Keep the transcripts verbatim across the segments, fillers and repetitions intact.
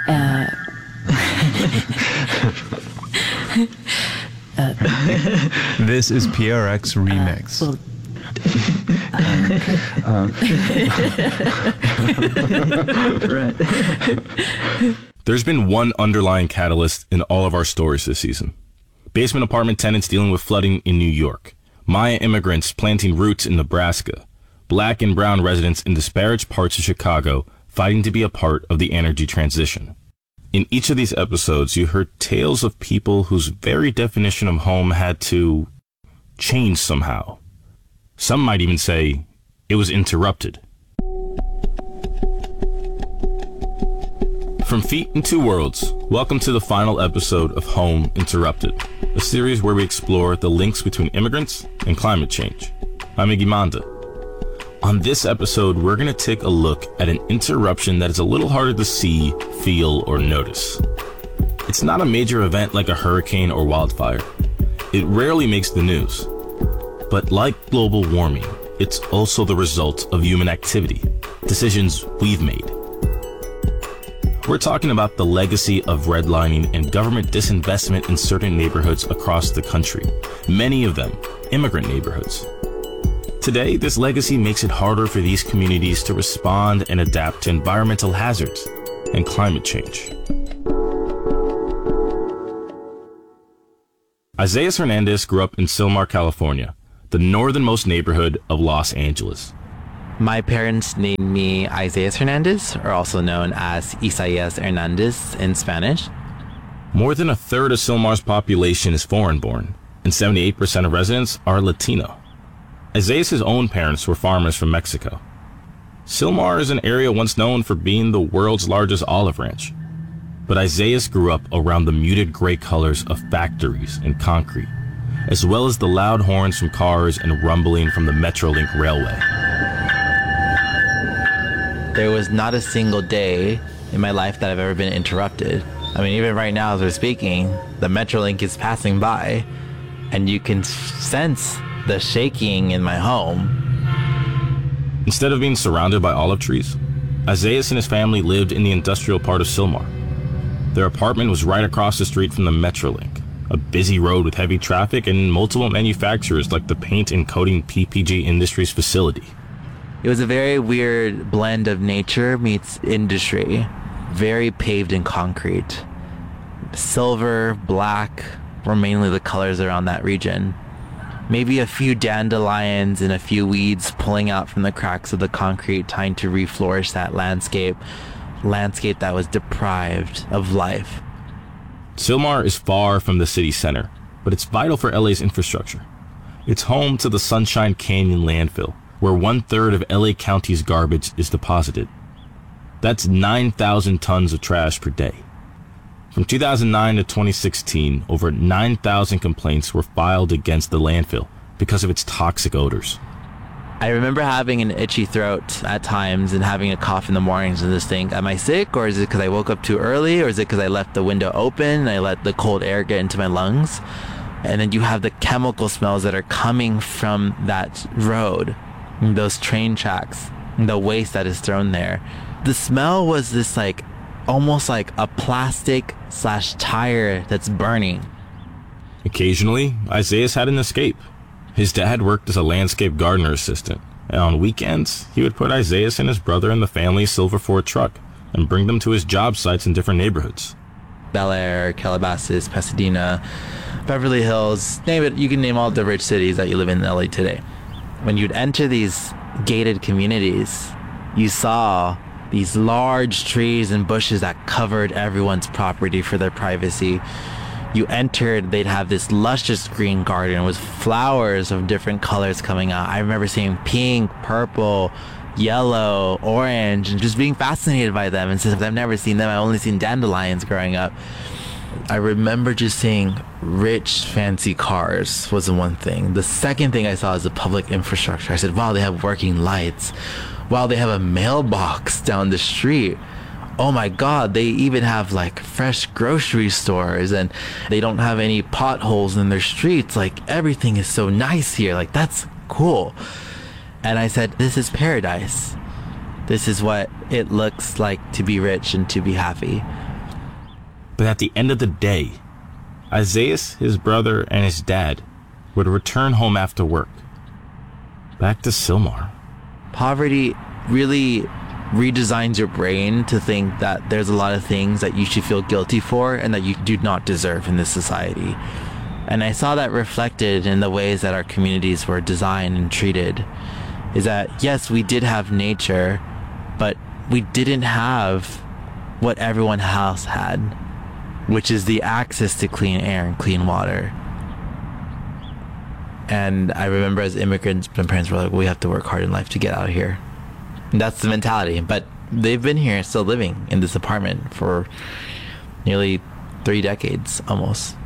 Uh, uh, this is P R X Remix. Uh, well, right. There's been one underlying catalyst in all of our stories this season. Basement apartment tenants dealing with flooding in New York. Maya immigrants planting roots in Nebraska. Black and brown residents in disparate parts of Chicago fighting to be a part of the energy transition. In each of these episodes, you heard tales of people whose very definition of home had to change somehow. Some might even say it was interrupted. From Feet in Two Worlds, welcome to the final episode of Home Interrupted, a series where we explore the links between immigrants and climate change. I'm Iggy Manda. On this episode, we're going to take a look at an interruption that is a little harder to see, feel, or notice. It's not a major event like a hurricane or wildfire. It rarely makes the news. But like global warming, it's also the result of human activity, decisions we've made. We're talking about the legacy of redlining and government disinvestment in certain neighborhoods across the country, many of them immigrant neighborhoods. Today, this legacy makes it harder for these communities to respond and adapt to environmental hazards and climate change. Isaias Hernandez grew up in Sylmar, California, the northernmost neighborhood of Los Angeles. My parents named me Isaias Hernandez, or also known as Isaias Hernandez in Spanish. More than a third of Sylmar's population is foreign-born, and seventy-eight percent of residents are Latino. Isaias' own parents were farmers from Mexico. Sylmar is an area once known for being the world's largest olive ranch. But Isaias grew up around the muted gray colors of factories and concrete, as well as the loud horns from cars and rumbling from the Metrolink railway. There was not a single day in my life that I've ever been interrupted. I mean, even right now as we're speaking, the Metrolink is passing by, and you can sense the shaking in my home. Instead of being surrounded by olive trees, Isaias and his family lived in the industrial part of Sylmar. Their apartment was right across the street from the Metrolink, a busy road with heavy traffic and multiple manufacturers like the paint and coating P P G Industries facility. It was a very weird blend of nature meets industry, very paved in concrete. Silver, black were mainly the colors around that region. Maybe a few dandelions and a few weeds pulling out from the cracks of the concrete, trying to reflourish that landscape, landscape that was deprived of life. Sylmar is far from the city center, but it's vital for L A's infrastructure. It's home to the Sunshine Canyon landfill, where one-third of L A County's garbage is deposited. That's nine thousand tons of trash per day. From two thousand nine to twenty sixteen, over nine thousand complaints were filed against the landfill because of its toxic odors. I remember having an itchy throat at times and having a cough in the mornings and just think, am I sick, or is it because I woke up too early, or is it because I left the window open and I let the cold air get into my lungs? And then you have the chemical smells that are coming from that road, those train tracks, the waste that is thrown there. The smell was this like almost like a plastic slash tire that's burning. Occasionally, Isaias had an escape. His dad worked as a landscape gardener assistant, and on weekends, he would put Isaias and his brother in the family's Silver Ford truck and bring them to his job sites in different neighborhoods. Bel Air, Calabasas, Pasadena, Beverly Hills, name it. You can name all the rich cities that you live in L A today. When you'd enter these gated communities, you saw these large trees and bushes that covered everyone's property for their privacy. You entered, they'd have this luscious green garden with flowers of different colors coming out. I remember seeing pink, purple, yellow, orange, and just being fascinated by them. And since I've never seen them, I've only seen dandelions growing up. I remember just seeing rich, fancy cars was the one thing. The second thing I saw is the public infrastructure. I said, wow, they have working lights. Wow, they have a mailbox down the street. Oh my God, they even have like fresh grocery stores, and they don't have any potholes in their streets. Like, everything is so nice here. Like, that's cool. And I said, this is paradise. This is what it looks like to be rich and to be happy. But at the end of the day, Isaias, his brother, and his dad would return home after work, back to Sylmar. Poverty really redesigns your brain to think that there's a lot of things that you should feel guilty for and that you do not deserve in this society. And I saw that reflected in the ways that our communities were designed and treated. Is that, yes, we did have nature, but we didn't have what everyone else had, which is the access to clean air and clean water. And I remember as immigrants, my parents were like, we have to work hard in life to get out of here. And that's the mentality. But they've been here still living in this apartment for nearly three decades almost.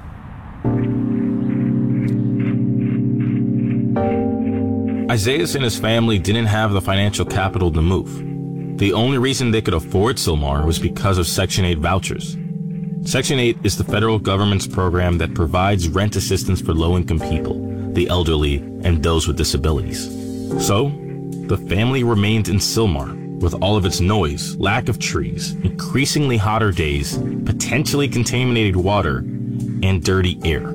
Isaias and his family didn't have the financial capital to move. The only reason they could afford Sylmar was because of Section eight vouchers. Section eight is the federal government's program that provides rent assistance for low-income people, the elderly, and those with disabilities. So, the family remained in Sylmar with all of its noise, lack of trees, increasingly hotter days, potentially contaminated water, and dirty air.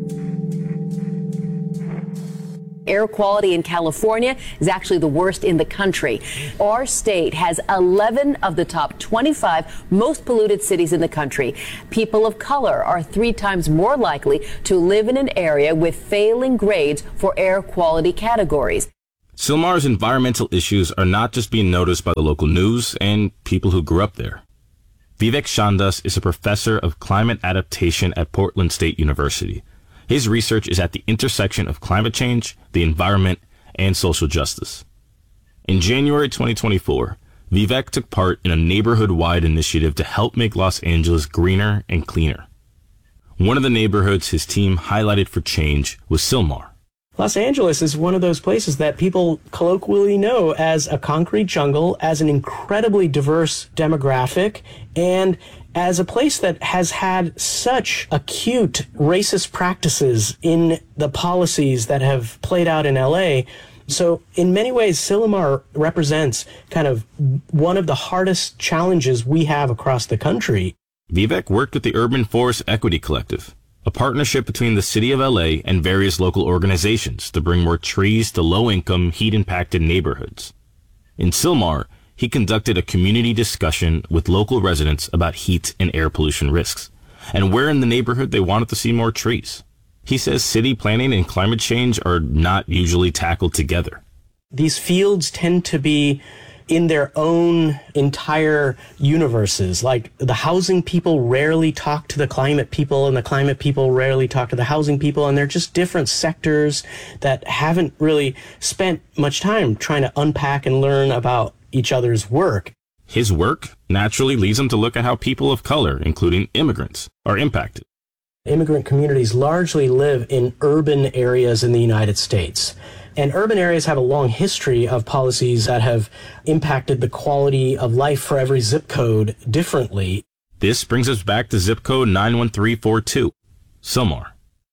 Air quality in California is actually the worst in the country. Our state has eleven of the top twenty-five most polluted cities in the country. People of color are three times more likely to live in an area with failing grades for air quality categories. Sylmar's environmental issues are not just being noticed by the local news and people who grew up there. Vivek Chandas is a professor of climate adaptation at Portland State University. His research is at the intersection of climate change, the environment, and social justice. In January twenty twenty-four, Vivek took part in a neighborhood-wide initiative to help make Los Angeles greener and cleaner. One of the neighborhoods his team highlighted for change was Sylmar. Los Angeles is one of those places that people colloquially know as a concrete jungle, as an incredibly diverse demographic, and as a place that has had such acute racist practices in the policies that have played out in L A. So in many ways, Sylmar represents kind of one of the hardest challenges we have across the country. Vivek worked with the Urban Forest Equity Collective, a partnership between the city of L A and various local organizations to bring more trees to low-income, heat-impacted neighborhoods. In Sylmar, he conducted a community discussion with local residents about heat and air pollution risks, and where in the neighborhood they wanted to see more trees. He says city planning and climate change are not usually tackled together. These fields tend to be in their own entire universes. Like, the housing people rarely talk to the climate people, and the climate people rarely talk to the housing people, and they're just different sectors that haven't really spent much time trying to unpack and learn about each other's work. His work naturally leads him to look at how people of color, including immigrants, are impacted. Immigrant communities largely live in urban areas in the United States. And urban areas have a long history of policies that have impacted the quality of life for every zip code differently. This brings us back to zip code nine one three four two, Sylmar.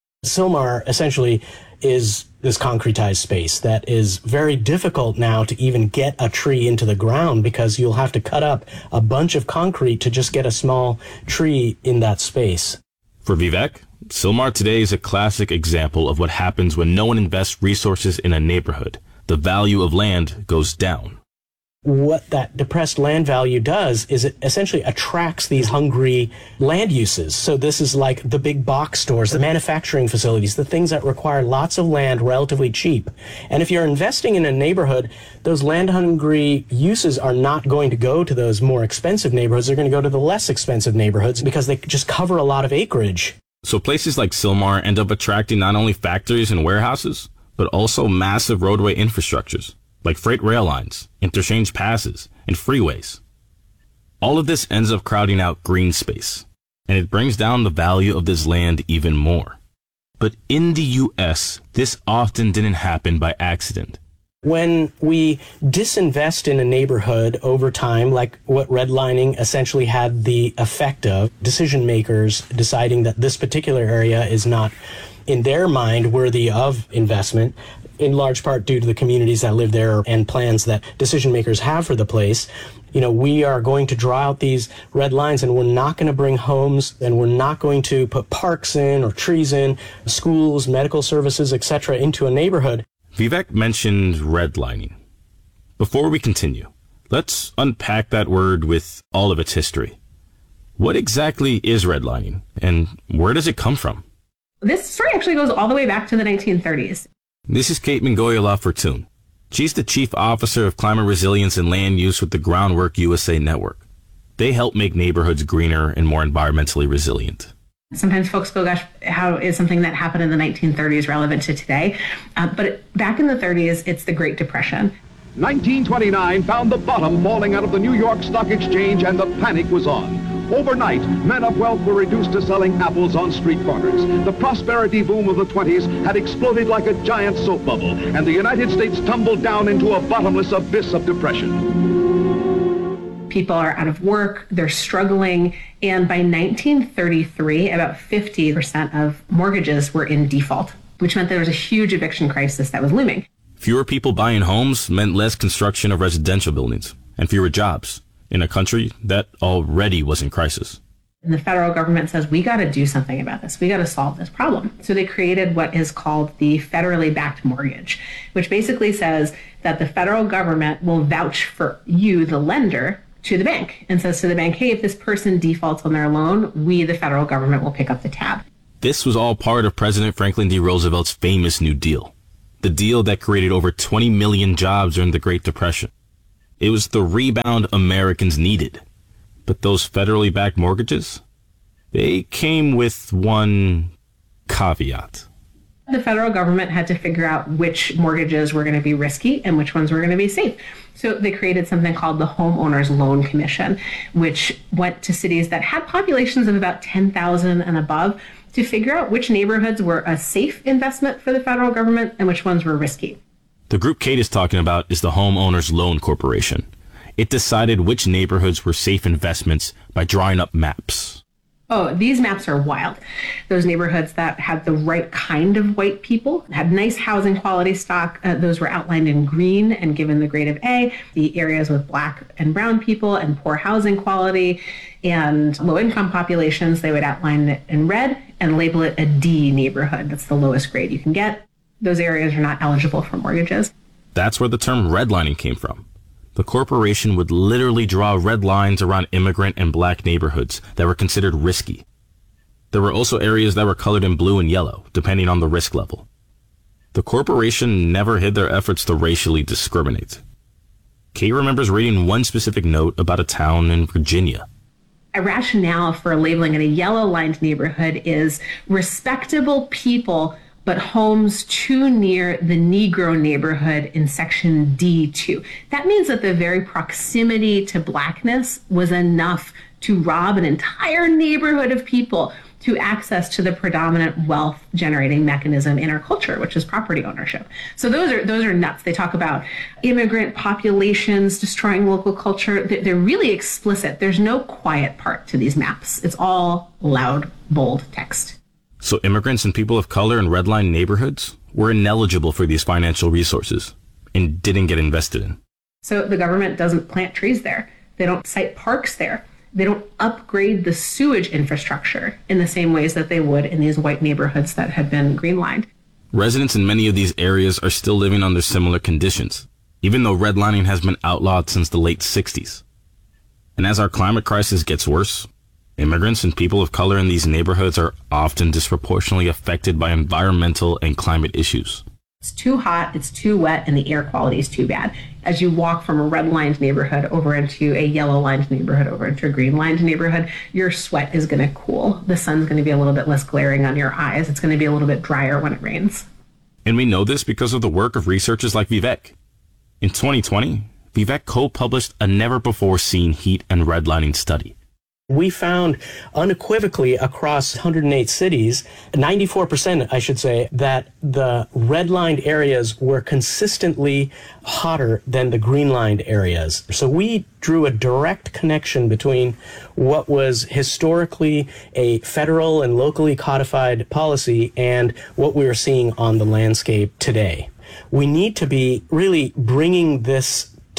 Sylmar essentially is this concretized space that is very difficult now to even get a tree into the ground, because you'll have to cut up a bunch of concrete to just get a small tree in that space. For Vivek, Sylmar today is a classic example of what happens when no one invests resources in a neighborhood. The value of land goes down. What that depressed land value does is it essentially attracts these hungry land uses. So this is like the big box stores, the manufacturing facilities, the things that require lots of land relatively cheap. And if you're investing in a neighborhood, those land hungry uses are not going to go to those more expensive neighborhoods. They're going to go to the less expensive neighborhoods because they just cover a lot of acreage. So places like Sylmar end up attracting not only factories and warehouses, but also massive roadway infrastructures, like freight rail lines, interchange passes, and freeways. All of this ends up crowding out green space, and it brings down the value of this land even more. But in the U S, this often didn't happen by accident. When we disinvest in a neighborhood over time, like what redlining essentially had the effect of, decision makers deciding that this particular area is not, in their mind, worthy of investment, in large part due to the communities that live there and plans that decision makers have for the place, you know, we are going to draw out these red lines and we're not going to bring homes and we're not going to put parks in or trees in, schools, medical services, et cetera into a neighborhood. Vivek mentioned redlining. Before we continue, let's unpack that word with all of its history. What exactly is redlining and where does it come from? This story actually goes all the way back to the nineteen thirties. This is Kate Mingoya-LaFortune. She's the Chief Officer of Climate Resilience and Land Use with the Groundwork U S A Network. They help make neighborhoods greener and more environmentally resilient. Sometimes folks go, gosh, how is something that happened in the nineteen thirties relevant to today? Uh, but back in the thirties, it's the Great Depression. nineteen twenty-nine found the bottom falling out of the New York Stock Exchange and the panic was on. Overnight, men of wealth were reduced to selling apples on street corners. The prosperity boom of the twenties had exploded like a giant soap bubble, and the United States tumbled down into a bottomless abyss of depression. People are out of work, they're struggling, and by nineteen thirty-three, about fifty percent of mortgages were in default, which meant there was a huge eviction crisis that was looming. Fewer people buying homes meant less construction of residential buildings and fewer jobs in a country that already was in crisis. And the federal government says, we got to do something about this. We got to solve this problem. So they created what is called the federally backed mortgage, which basically says that the federal government will vouch for you, the lender, to the bank and says to the bank, hey, if this person defaults on their loan, we, the federal government, will pick up the tab. This was all part of President Franklin D. Roosevelt's famous New Deal, the deal that created over twenty million jobs during the Great Depression. It was the rebound Americans needed. But those federally backed mortgages, they came with one caveat. The federal government had to figure out which mortgages were going to be risky and which ones were going to be safe. So they created something called the Homeowners Loan Commission, which went to cities that had populations of about ten thousand and above to figure out which neighborhoods were a safe investment for the federal government and which ones were risky. The group Kate is talking about is the Homeowners Loan Corporation. It decided which neighborhoods were safe investments by drawing up maps. Oh, these maps are wild. Those neighborhoods that had the right kind of white people, had nice housing quality stock, uh, those were outlined in green and given the grade of A. The areas with black and brown people and poor housing quality and low-income populations, they would outline it in red and label it a D neighborhood. That's the lowest grade you can get. Those areas are not eligible for mortgages. That's where the term redlining came from. The corporation would literally draw red lines around immigrant and black neighborhoods that were considered risky. There were also areas that were colored in blue and yellow, depending on the risk level. The corporation never hid their efforts to racially discriminate. Kate remembers reading one specific note about a town in Virginia. A rationale for labeling it a yellow-lined neighborhood is respectable people but homes too near the Negro neighborhood in section D two. That means that the very proximity to blackness was enough to rob an entire neighborhood of people to access to the predominant wealth generating mechanism in our culture, which is property ownership. So those are those are nuts. They talk about immigrant populations destroying local culture. They're really explicit. There's no quiet part to these maps. It's all loud, bold text. So immigrants and people of color in redline neighborhoods were ineligible for these financial resources and didn't get invested in. So the government doesn't plant trees there. They don't site parks there. They don't upgrade the sewage infrastructure in the same ways that they would in these white neighborhoods that had been greenlined. Residents in many of these areas are still living under similar conditions, even though redlining has been outlawed since the late sixties. And as our climate crisis gets worse, immigrants and people of color in these neighborhoods are often disproportionately affected by environmental and climate issues. It's too hot, it's too wet, and the air quality is too bad. As you walk from a red-lined neighborhood over into a yellow-lined neighborhood, over into a green-lined neighborhood, your sweat is going to cool. The sun's going to be a little bit less glaring on your eyes. It's going to be a little bit drier when it rains. And we know this because of the work of researchers like Vivek. In twenty twenty, Vivek co-published a never-before-seen heat and redlining study. We found unequivocally across one hundred eight cities, ninety-four percent, I should say, that the red-lined areas were consistently hotter than the green-lined areas. So we drew a direct connection between what was historically a federal and locally codified policy and what we are seeing on the landscape today. We need to be really bringing this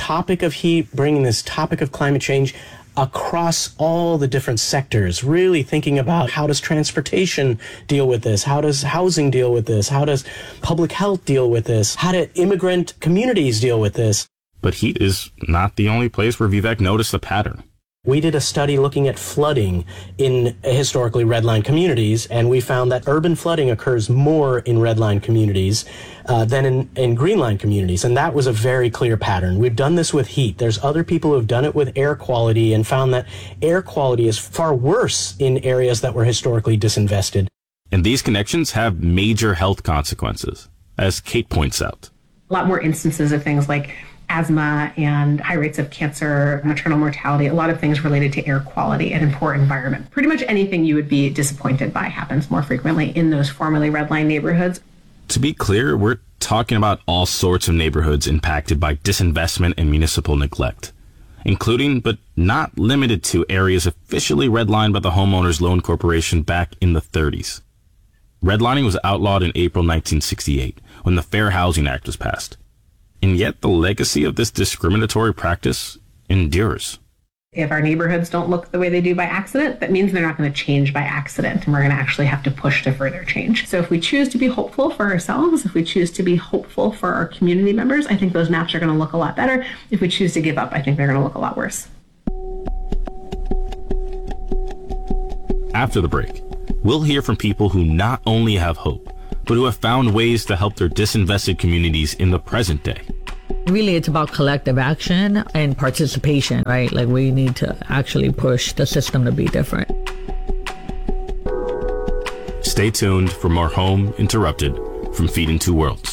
topic of heat, bringing this topic of climate change across all the different sectors, really thinking about how does transportation deal with this? How does housing deal with this? How does public health deal with this? How do immigrant communities deal with this? But heat is not the only place where Vivek noticed a pattern. We did a study looking at flooding in historically redline communities, and we found that urban flooding occurs more in redline communities uh, than in, in greenline communities, and that was a very clear pattern. We've done this with heat. There's other people who have done it with air quality and found that air quality is far worse in areas that were historically disinvested. And these connections have major health consequences, as Kate points out. A lot more instances of things like asthma and high rates of cancer, maternal mortality, a lot of things related to air quality and in poor environment. Pretty much anything you would be disappointed by happens more frequently in those formerly redline neighborhoods. To be clear, we're talking about all sorts of neighborhoods impacted by disinvestment and municipal neglect, including but not limited to areas officially redlined by the Homeowners Loan Corporation back in the thirties. Redlining was outlawed in April nineteen sixty-eight when the Fair Housing Act was passed. And yet the legacy of this discriminatory practice endures. If our neighborhoods don't look the way they do by accident, that means they're not going to change by accident, and we're going to actually have to push to further change. So if we choose to be hopeful for ourselves, if we choose to be hopeful for our community members, I think those maps are going to look a lot better. If we choose to give up, I think they're going to look a lot worse. After the break, we'll hear from people who not only have hope, but who have found ways to help their disinvested communities in the present day. Really, it's about collective action and participation, right? Like, we need to actually push the system to be different. Stay tuned for more Home Interrupted from Feeding Two Worlds.